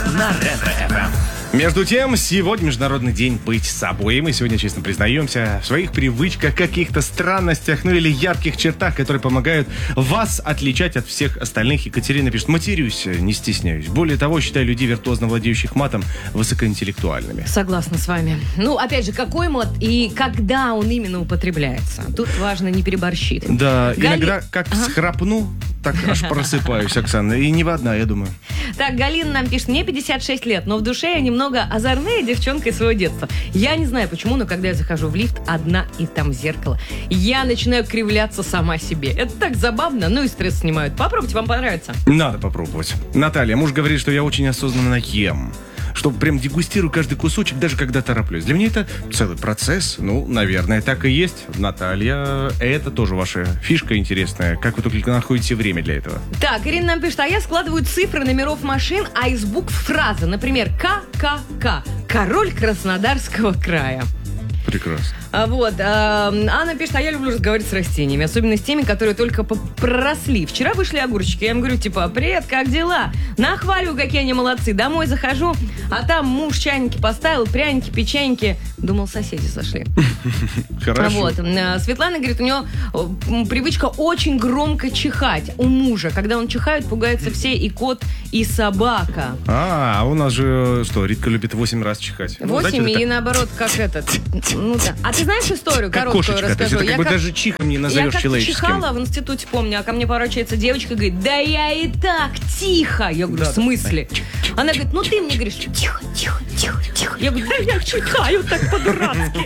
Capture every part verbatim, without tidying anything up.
на Ретро-ФМ. Между тем, сегодня Международный день быть собой. И мы сегодня честно признаемся в своих привычках, каких-то странностях, ну или ярких чертах, которые помогают вас отличать от всех остальных. Екатерина пишет: матерюсь, не стесняюсь. Более того, считаю людей, виртуозно владеющих матом, высокоинтеллектуальными. Согласна с вами. Ну, опять же, какой мат и когда он именно употребляется. Тут важно не переборщить. Да, Гали... иногда как ага. схрапну, так аж просыпаюсь, Оксана. И не в одна, я думаю. Так, Галина нам пишет: мне пятьдесят шесть лет, но в душе я немного озорная девчонка из своего детства. Я не знаю почему, но когда я захожу в лифт одна и там зеркало, я начинаю кривляться сама себе. Это так забавно, ну и стресс снимают. Попробуйте, вам понравится. Надо попробовать. Наталья, муж говорит, что я очень осознанно ем. Что прям дегустирую каждый кусочек, даже когда тороплюсь. Для меня это целый процесс. Ну, наверное, так и есть. Наталья, это тоже ваша фишка интересная. Как вы только находите время для этого? Так, Ирина нам пишет: а я складываю цифры номеров машин, а из букв фразы. Например, К К К. Король Краснодарского края. Прекрасно. А, вот. А, Анна пишет: а я люблю разговаривать с растениями, особенно с теми, которые только проросли. Вчера вышли огурчики, я им говорю, типа: привет, как дела? Нахваливаю, какие они молодцы. Домой захожу, а там муж чайники поставил, пряники, печеньки. Думал, соседи сошли. Хорошо. Вот. Светлана говорит, у нее привычка очень громко чихать у мужа. Когда он чихает, пугаются все, и кот, и собака. А, а у нас же, что, Ритка любит восемь раз чихать. Восемь, ну, и так... наоборот, как этот. Ну, да. А ты знаешь историю как короткую кошечка, расскажу? Это я как бы как... даже чихом не назовешь я человеческим. Я как чихала в институте, помню, а ко мне поворачивается девочка и говорит: да я и так тихо. Я говорю, да, в смысле? Да. Она говорит: ну ты мне говоришь, тихо, тихо, тихо, тихо. Я говорю, да я чихаю так по-дурацки.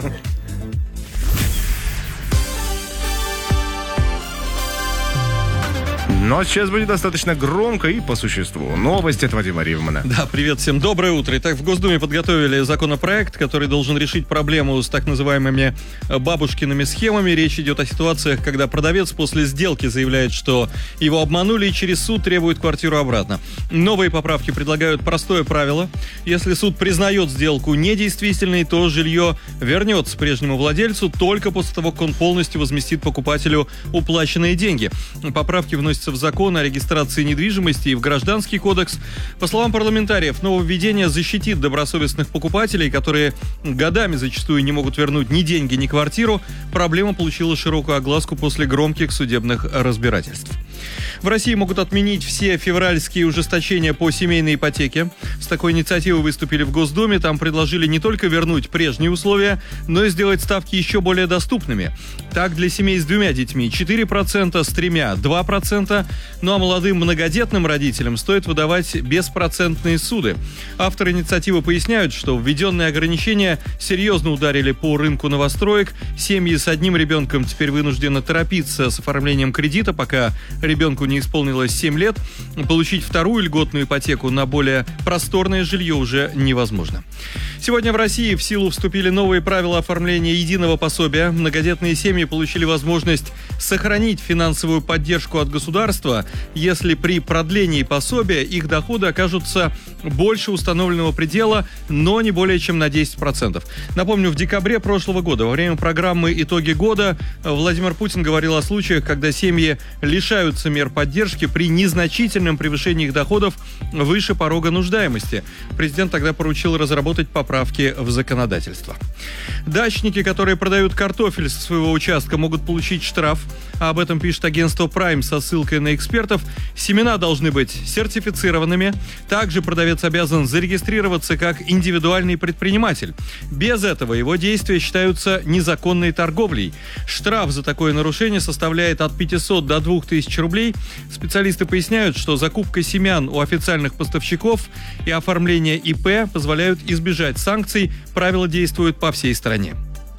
Но сейчас будет достаточно громко и по существу. Новости от Вадима Ривмана. Да, привет всем, доброе утро. Итак, в Госдуме подготовили законопроект, который должен решить проблему с так называемыми бабушкиными схемами. Речь идет о ситуациях, когда продавец после сделки заявляет, что его обманули, и через суд требует квартиру обратно. Новые поправки предлагают простое правило. Если суд признает сделку недействительной, то жилье вернется прежнему владельцу только после того, как он полностью возместит покупателю уплаченные деньги. Поправки вносятся в закон о регистрации недвижимости и в Гражданский кодекс. По словам парламентариев, нововведение защитит добросовестных покупателей, которые годами зачастую не могут вернуть ни деньги, ни квартиру. Проблема получила широкую огласку после громких судебных разбирательств. В России могут отменить все февральские ужесточения по семейной ипотеке. С такой инициативой выступили в Госдуме. Там предложили не только вернуть прежние условия, но и сделать ставки еще более доступными. Так, для семей с двумя детьми четыре процента, с тремя два процента. Ну а молодым многодетным родителям стоит выдавать беспроцентные суды. Авторы инициативы поясняют, что введенные ограничения серьезно ударили по рынку новостроек. Семьи с одним ребенком теперь вынуждены торопиться с оформлением кредита, пока ребенку не исполнилось семь лет. Получить вторую льготную ипотеку на более просторное жилье уже невозможно. Сегодня в России в силу вступили новые правила оформления единого пособия. Многодетные семьи получили возможность сохранить финансовую поддержку от государства, если при продлении пособия их доходы окажутся больше установленного предела, но не более чем на десять процентов. Напомню, в декабре прошлого года во время программы «Итоги года» Владимир Путин говорил о случаях, когда семьи лишаются мер поддержки при незначительном превышении их доходов выше порога нуждаемости. Президент тогда поручил разработать поправки в законодательство. Дачники, которые продают картофель со своего участка, могут получить штраф. А об этом пишет агентство Prime со ссылкой на экспертов. Семена должны быть сертифицированными. Также продавец обязан зарегистрироваться как индивидуальный предприниматель. Без этого его действия считаются незаконной торговлей. Штраф за такое нарушение составляет от пятисот до двух тысяч рублей. Специалисты поясняют, что закупка семян у официальных поставщиков и оформление ИП позволяют избежать санкций. Правила действуют по всей стране.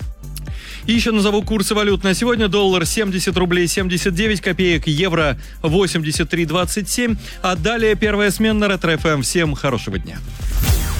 И еще назову курсы валют на сегодня. Доллар семьдесят рублей семьдесят девять копеек, евро восемьдесят три двадцать семь. А далее первая смена Ретро-ФМ. Всем хорошего дня.